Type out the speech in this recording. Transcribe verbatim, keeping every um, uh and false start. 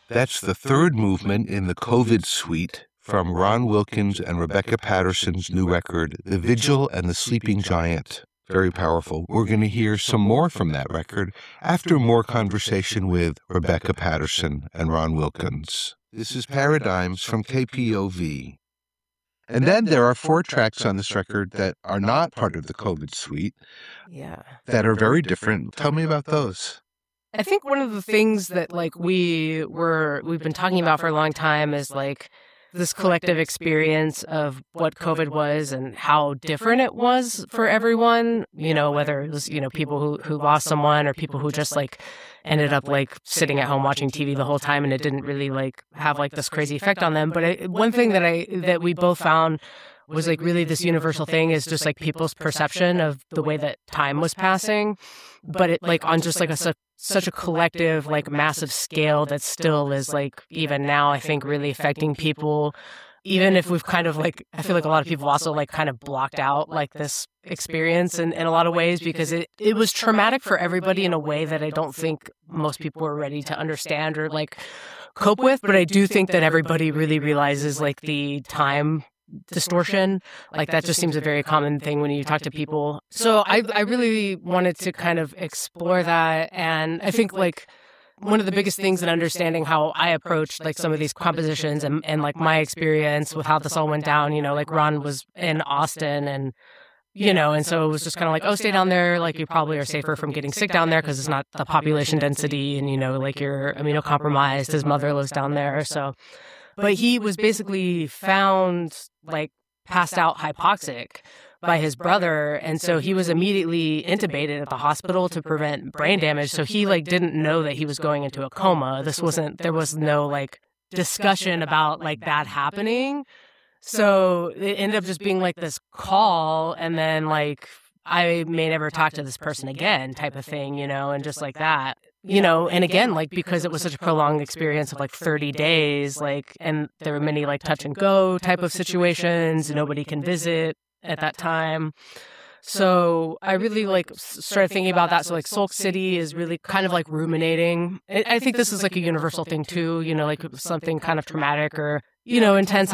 That's the third movement in the COVID suite from Ron Wilkins and Rebecca Patterson's new record, The Vigil and the Sleeping Giant. Very powerful. We're going to hear some more from that record after more conversation with Rebecca Patterson and Ron Wilkins. This is Paradigms from K P O V. And then there are four tracks on this record that are not part of the COVID suite. Yeah. That are very different. Tell me about those. I think one of the things that like we were we've been talking about for a long time is like this collective experience of what COVID was and how different it was for everyone, you know, whether it was, you know, people who, who lost someone or people who just like ended up like sitting at home watching T V the whole time and it didn't really like have like this crazy effect on them. But I, one thing that I that we both found was like really this universal thing is just like people's perception of the way that time was passing, but it like on just like a su- such a collective like massive scale that still is like even now I think really affecting people, even if we've kind of like I feel like a lot of people also like kind of blocked out like this experience in, in a lot of ways because it, it was traumatic for everybody in a way that I don't think most people were ready to understand or like cope with, but I do think that everybody really realizes like the time distortion, like that just seems a very common thing when you talk to people. So I, I really wanted to kind of explore that. And I think like one of the biggest things in understanding how I approached like some of these compositions and, and like my experience with how this all went down, you know, like Ron was in Austin and, you know, and so it was just kind of like, oh, stay down there. Like you probably are safer from getting sick down there because it's not the population density and, you know, like you're immunocompromised. His mother lives down there. So But he was basically found like passed out hypoxic by his brother. And so he was immediately intubated at the hospital to prevent brain damage. So he like didn't know that he was going into a coma. This wasn't, there was no like discussion about like that happening. So it ended up just being like this call. And then like, I may never talk to this person again type of thing, you know, and just like that. You know, and again, like, because it was such a prolonged experience of like thirty days, like, and there were many like touch and go type of situations, nobody can visit at that time. So I really like started thinking about that. So like Sulk City is really kind of like ruminating. I think this is like a universal thing too, you know, like something kind of traumatic or, you know, intense